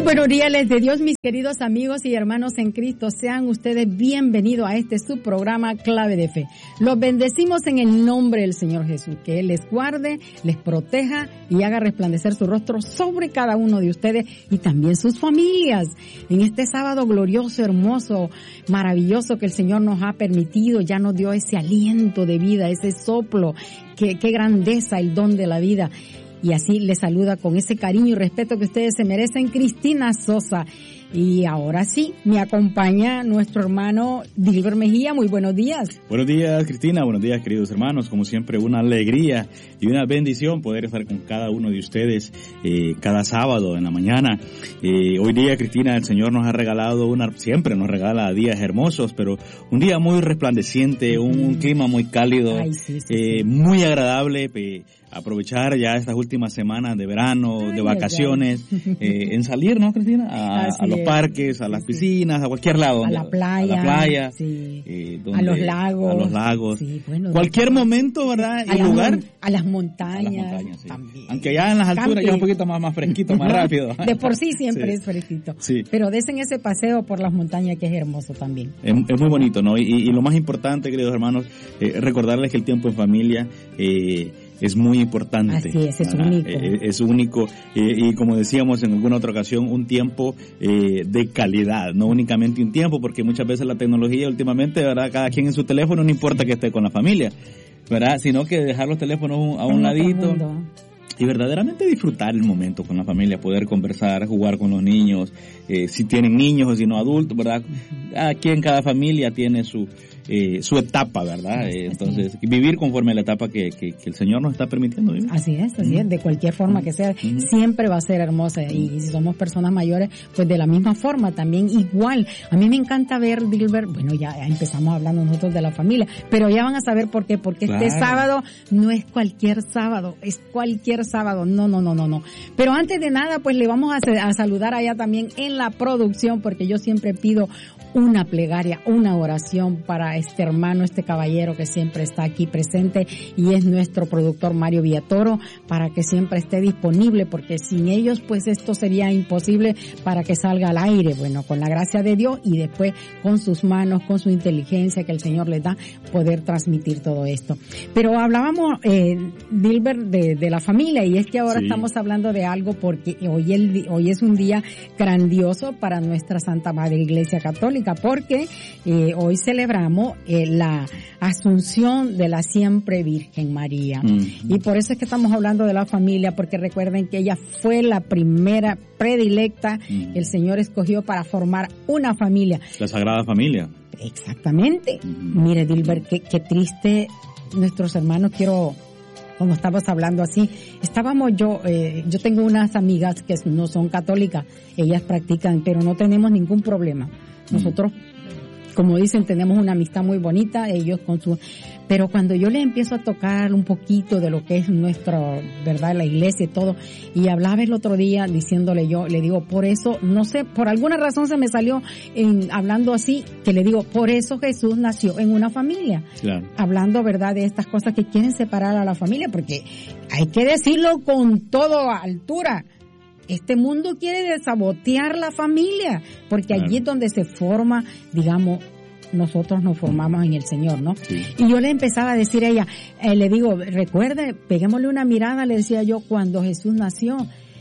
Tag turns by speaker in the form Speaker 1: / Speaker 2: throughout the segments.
Speaker 1: buenos días, les de Dios, mis queridos amigos y hermanos en Cristo. Sean ustedes bienvenidos a este su programa Clave de Fe. Los bendecimos en el nombre del Señor Jesús. Que Él les guarde, les proteja y haga resplandecer su rostro sobre cada uno de ustedes y también sus familias. En este sábado glorioso, hermoso, maravilloso que el Señor nos ha permitido, ya nos dio ese aliento de vida, ese soplo. Qué grandeza el don de la vida. Y así les saluda con ese cariño y respeto que ustedes se merecen, Cristina Sosa. Y ahora sí, me acompaña nuestro hermano Dilber Mejía. Muy buenos días.
Speaker 2: Buenos días, Cristina. Buenos días, queridos hermanos. Como siempre, una alegría y una bendición poder estar con cada uno de ustedes cada sábado en la mañana. Hoy día, Cristina, el Señor nos ha regalado siempre nos regala días hermosos, pero un día muy resplandeciente, un clima muy cálido, muy agradable. Aprovechar ya estas últimas semanas de verano, de vacaciones, en salir, ¿no, Cristina? A los parques, a las piscinas, a cualquier lado.
Speaker 1: A la playa.
Speaker 2: Sí.
Speaker 1: A los lagos.
Speaker 2: A los lagos.
Speaker 1: Sí, bueno,
Speaker 2: cualquier momento, ¿verdad? Y lugar.
Speaker 1: A las montañas.
Speaker 2: Sí.
Speaker 1: También.
Speaker 2: Aunque ya en las alturas ya es un poquito más fresquito, más rápido.
Speaker 1: De por sí siempre es fresquito. Sí. Pero desen ese paseo por las montañas que es hermoso también.
Speaker 2: Es muy bonito, ¿no? Y lo más importante, queridos hermanos, recordarles que el tiempo en familia, es muy importante.
Speaker 1: Así es único.
Speaker 2: Es único y como decíamos en alguna otra ocasión, un tiempo de calidad, no únicamente un tiempo, porque muchas veces la tecnología últimamente, ¿verdad? Cada quien en su teléfono, no importa que esté con la familia, ¿verdad? Sino que dejar los teléfonos a un ladito y verdaderamente disfrutar el momento con la familia, poder conversar, jugar con los niños, si tienen niños o si no adultos, ¿verdad? Aquí en cada familia tiene su etapa, ¿verdad? Entonces, vivir conforme a la etapa que el Señor nos está permitiendo vivir.
Speaker 1: Así es, de cualquier forma que sea, siempre va a ser hermosa. Y si somos personas mayores, pues de la misma forma también igual. A mí me encanta ver, Dilber, bueno, ya empezamos hablando nosotros de la familia, pero ya van a saber por qué, porque claro, este sábado no es cualquier sábado, es cualquier sábado, no. Pero antes de nada, pues le vamos a saludar allá también en la producción, porque yo siempre pido una plegaria, una oración para este hermano, este caballero que siempre está aquí presente y es nuestro productor Mario Villatoro, para que siempre esté disponible, porque sin ellos pues esto sería imposible para que salga al aire. Bueno, con la gracia de Dios y después con sus manos, con su inteligencia que el Señor les da, poder transmitir todo esto. Pero hablábamos, Dilber, de la familia, y es que ahora estamos hablando de algo porque hoy es un día grandioso para nuestra Santa Madre Iglesia Católica, porque hoy celebramos la Asunción de la Siempre Virgen María. Y por eso es que estamos hablando de la familia, porque recuerden que ella fue la primera predilecta, el Señor escogió para formar una familia.
Speaker 2: La Sagrada Familia.
Speaker 1: Exactamente. Mire, Dilber, qué triste nuestros hermanos, como estabas hablando así, yo tengo unas amigas que no son católicas, ellas practican, pero no tenemos ningún problema. Nosotros, como dicen, tenemos una amistad muy bonita, ellos pero cuando yo le empiezo a tocar un poquito de lo que es verdad, la iglesia y todo, y hablaba el otro día diciéndole, yo le digo, por eso, no sé, por alguna razón se me salió hablando así, que le digo, por eso Jesús nació en una familia. Claro. Hablando, verdad, de estas cosas que quieren separar a la familia, porque hay que decirlo con toda altura. Este mundo quiere sabotear la familia, porque allí es donde se forma, digamos, nosotros nos formamos en el Señor, ¿no? Sí. Y yo le empezaba a decir a ella, le digo, recuerde, peguémosle una mirada, le decía yo, cuando Jesús nació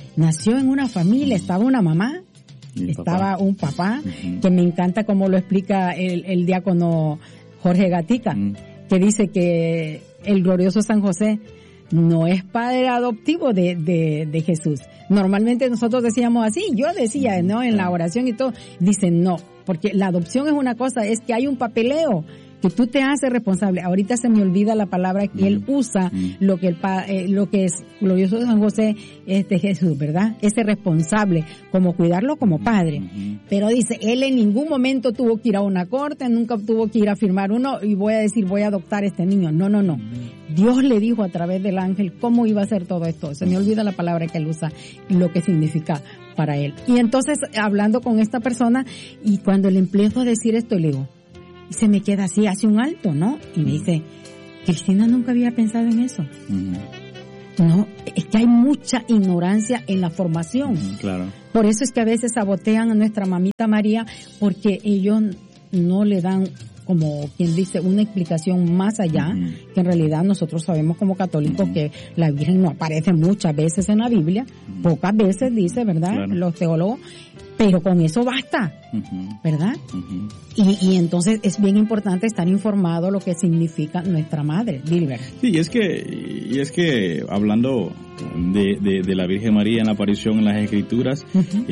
Speaker 1: en una familia, estaba una mamá, estaba un papá, que me encanta como lo explica el diácono Jorge Gatica, que dice que el glorioso San José no es padre adoptivo de Jesús. Normalmente nosotros decíamos así, yo decía, ¿no? En la oración y todo, dicen no, porque la adopción es una cosa, es que hay un papeleo que tú te haces responsable. Ahorita se me olvida la palabra que él usa, lo que es glorioso San José es de Jesús, ¿verdad? Ese responsable, como cuidarlo como padre. Pero dice, él en ningún momento tuvo que ir a una corte, nunca tuvo que ir a firmar uno y voy a adoptar a este niño. No. Dios le dijo a través del ángel cómo iba a hacer todo esto. Se me olvida la palabra que él usa, lo que significa para él. Y entonces, hablando con esta persona, y cuando le empiezo a decir esto, le digo, y se me queda así, hace un alto, ¿no? Y me dice, Cristina nunca había pensado en eso. No, es que hay mucha ignorancia en la formación.
Speaker 2: Claro.
Speaker 1: Por eso es que a veces sabotean a nuestra mamita María, porque ellos no le dan, como quien dice, una explicación más allá, que en realidad nosotros sabemos como católicos que la Virgen no aparece muchas veces en la Biblia, pocas veces dice, ¿verdad? Claro. Los teólogos, pero con eso basta, ¿verdad? Y entonces es bien importante estar informado lo que significa nuestra madre, Dilber.
Speaker 2: Sí, y es que hablando de la Virgen María en la aparición en las Escrituras,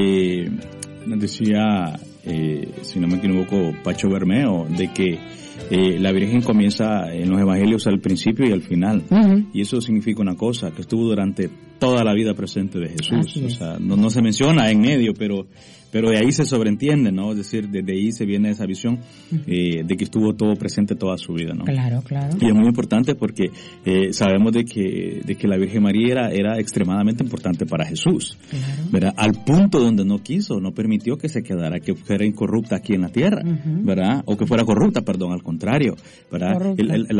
Speaker 2: decía, si no me equivoco, Pacho Bermeo, de que la Virgen comienza en los Evangelios al principio y al final, y eso significa una cosa, que estuvo durante toda la vida presente de Jesús. O sea, no se menciona en medio, pero de ahí se sobreentiende, ¿no? Es decir, desde ahí se viene esa visión de que estuvo todo presente toda su vida, ¿no?
Speaker 1: Claro, claro.
Speaker 2: Y es muy importante porque sabemos de que la Virgen María era extremadamente importante para Jesús, claro. ¿Verdad? Al punto donde no permitió que se quedara, que fuera incorrupta aquí en la tierra, ¿verdad? O que fuera corrupta, perdón, al contrario, ¿verdad?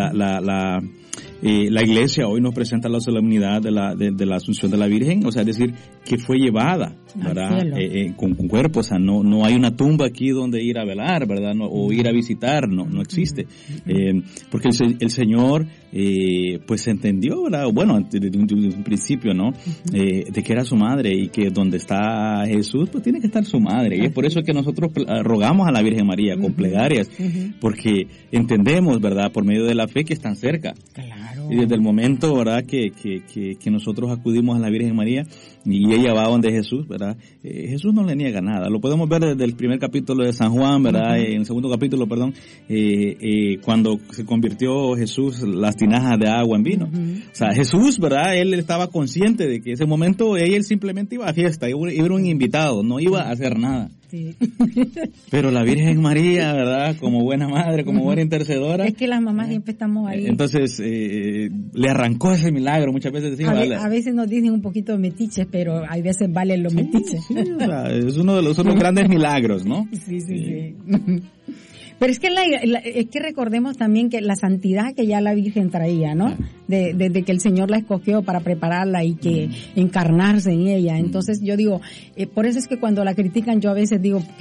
Speaker 2: La Iglesia hoy nos presenta la solemnidad de la Asunción de la Virgen, o sea, es decir, que fue llevada, ¿verdad? Con cuerpo, o sea, no hay una tumba aquí donde ir a velar, ¿verdad? O ir a visitar, no existe. Porque el Señor, pues entendió, ¿verdad? Bueno, desde un principio, ¿no? De que era su madre y que donde está Jesús, pues tiene que estar su madre. Y es por eso que nosotros rogamos a la Virgen María con plegarias, porque entendemos, ¿verdad? Por medio de la fe que están cerca.
Speaker 1: Claro.
Speaker 2: Y desde el momento, ¿verdad? Que nosotros acudimos a la Virgen María y ella va donde Jesús, ¿verdad? Jesús no le niega nada. Lo podemos ver desde el primer capítulo de San Juan, ¿verdad? En el segundo capítulo, perdón, cuando se convirtió Jesús las tinajas de agua en vino. O sea, Jesús, ¿verdad? Él estaba consciente de que ese momento él simplemente iba a fiesta, iba un invitado, no iba a hacer nada.
Speaker 1: Sí.
Speaker 2: Pero la Virgen María, ¿verdad? Como buena madre, como buena intercedora.
Speaker 1: Es que las mamás siempre estamos ahí.
Speaker 2: Entonces, le arrancó ese milagro. Muchas veces decimos...
Speaker 1: A veces nos dicen un poquito metiches, pero hay veces valen los metiches.
Speaker 2: Sí, o sea, es uno de los grandes milagros, ¿no?
Speaker 1: Sí. Pero es que es que recordemos también que la santidad que ya la Virgen traía, ¿no? Desde que el Señor la escogió para prepararla y que encarnarse en ella. Entonces yo digo, por eso es que cuando la critican yo a veces digo que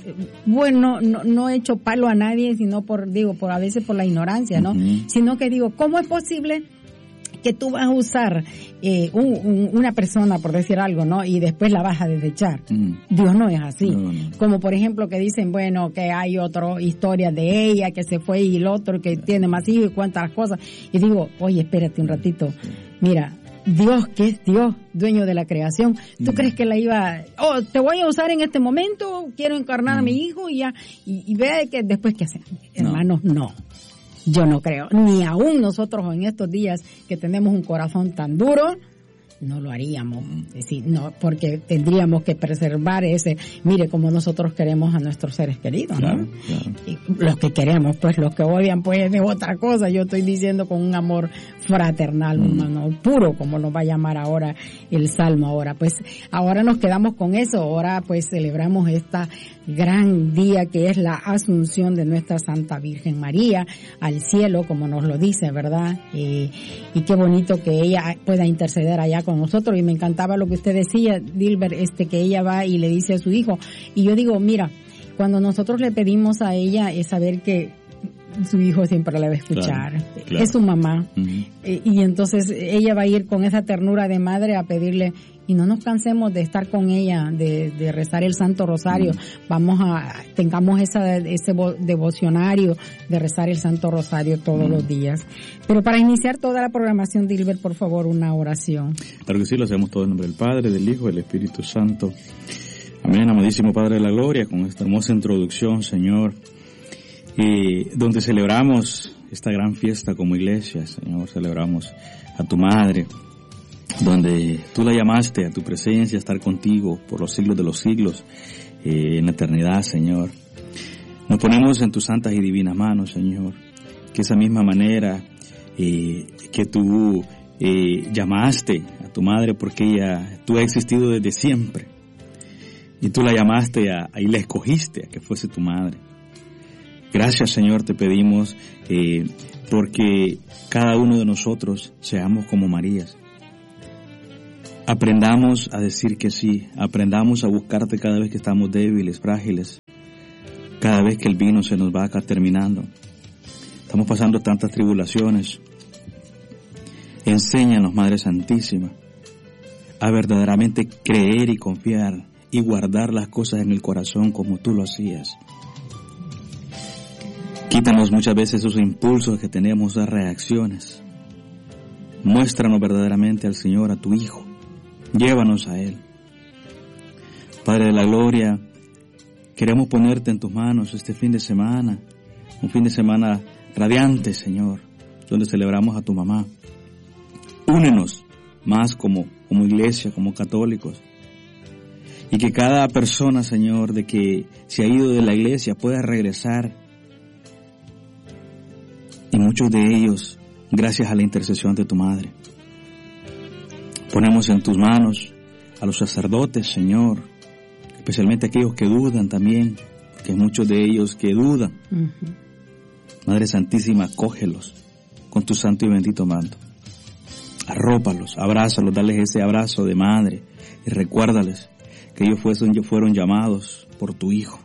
Speaker 1: no he hecho palo a nadie, sino por a veces por la ignorancia, ¿no? Sino que digo, ¿cómo es posible que tú vas a usar una persona, por decir algo, ¿no? Y después la vas a desechar? Dios no es así. No. Como por ejemplo que dicen, bueno, que hay otra historia de ella, que se fue y el otro que tiene más hijos y cuántas cosas. Y digo, oye, espérate un ratito. Mira, Dios, que es Dios, dueño de la creación, ¿tú crees que la iba, te voy a usar en este momento, quiero encarnar a mi hijo y ya, y ve que después qué hacer? Hermanos, no. Yo no creo, ni aún nosotros en estos días que tenemos un corazón tan duro, no lo haríamos. Es decir, no, porque tendríamos que preservar mire como nosotros queremos a nuestros seres queridos, ¿no? Claro. Y los que queremos, pues los que odian, pues es otra cosa. Yo estoy diciendo con un amor fraternal, humano, puro, como nos va a llamar ahora el Salmo ahora. Pues ahora nos quedamos con eso, ahora pues celebramos esta gran día que es la Asunción de nuestra Santa Virgen María al cielo, como nos lo dice, ¿verdad? Y qué bonito que ella pueda interceder allá con nosotros. Y me encantaba lo que usted decía, Dilber, que ella va y le dice a su hijo. Y yo digo, mira, cuando nosotros le pedimos a ella es saber que su hijo siempre la va a escuchar. Claro. Es su mamá. Y entonces ella va a ir con esa ternura de madre a pedirle, y no nos cansemos de estar con ella, de rezar el Santo Rosario. Tengamos ese devocionario de rezar el Santo Rosario todos los días. Pero para iniciar toda la programación, Dilber, por favor, una oración.
Speaker 2: Claro que sí, lo hacemos todo en nombre del Padre, del Hijo y del Espíritu Santo. Amén, amadísimo Padre de la Gloria, con esta hermosa introducción, Señor, donde celebramos esta gran fiesta como iglesia, Señor, celebramos a tu Madre, donde tú la llamaste a tu presencia, a estar contigo por los siglos de los siglos, en la eternidad, Señor. Nos ponemos en tus santas y divinas manos, Señor, que esa misma manera que tú llamaste a tu Madre, porque tú has existido desde siempre, y tú la llamaste y la escogiste a que fuese tu Madre. Gracias, Señor, te pedimos porque cada uno de nosotros seamos como Marías, Aprendamos a decir que sí, aprendamos a buscarte cada vez que estamos débiles, frágiles, cada vez que el vino se nos va acá terminando. Estamos pasando tantas tribulaciones. Enséñanos, Madre Santísima, a verdaderamente creer y confiar y guardar las cosas en el corazón como tú lo hacías. Quítanos muchas veces esos impulsos que tenemos, esas reacciones. Muéstranos verdaderamente al Señor, a tu Hijo. Llévanos a Él. Padre de la Gloria, queremos ponerte en tus manos este fin de semana, un fin de semana radiante, Señor, donde celebramos a tu mamá. Únenos más como iglesia, como católicos, y que cada persona, Señor, de que se ha ido de la iglesia pueda regresar, y muchos de ellos gracias a la intercesión de tu Madre. Ponemos en tus manos a los sacerdotes, Señor, especialmente aquellos que dudan también, que hay muchos de ellos que dudan. Madre Santísima, cógelos con tu santo y bendito manto. Arrópalos, abrázalos, dales ese abrazo de madre y recuérdales que ellos fueron llamados por tu Hijo.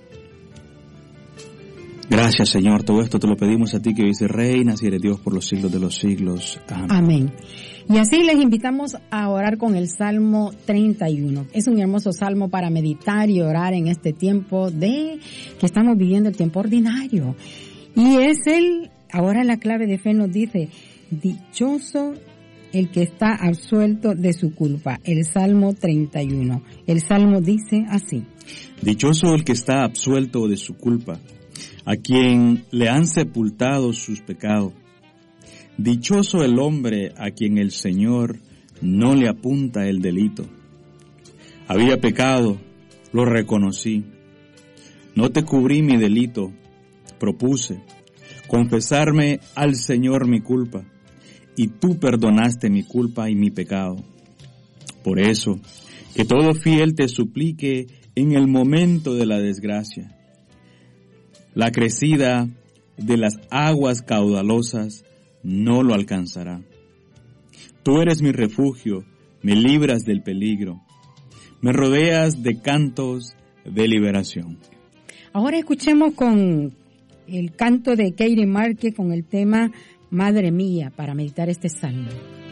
Speaker 2: Gracias, Señor, todo esto te lo pedimos a ti que vives y reinas y eres Dios por los siglos de los siglos. Amén.
Speaker 1: Amén. Y así les invitamos a orar con el Salmo 31. Es un hermoso salmo para meditar y orar en este tiempo que estamos viviendo, el tiempo ordinario. Y ahora la clave de fe nos dice, dichoso el que está absuelto de su culpa. El Salmo 31. El Salmo dice así.
Speaker 2: Dichoso el que está absuelto de su culpa, a quien le han sepultado sus pecados. Dichoso el hombre a quien el Señor no le apunta el delito. Había pecado, lo reconocí. No te cubrí mi delito, propuse confesarme al Señor mi culpa, y tú perdonaste mi culpa y mi pecado. Por eso, que todo fiel te suplique en el momento de la desgracia. La crecida de las aguas caudalosas no lo alcanzará. Tú eres mi refugio, me libras del peligro, me rodeas de cantos de liberación.
Speaker 1: Ahora escuchemos con el canto de Keire Márquez con el tema Madre Mía para meditar este salmo.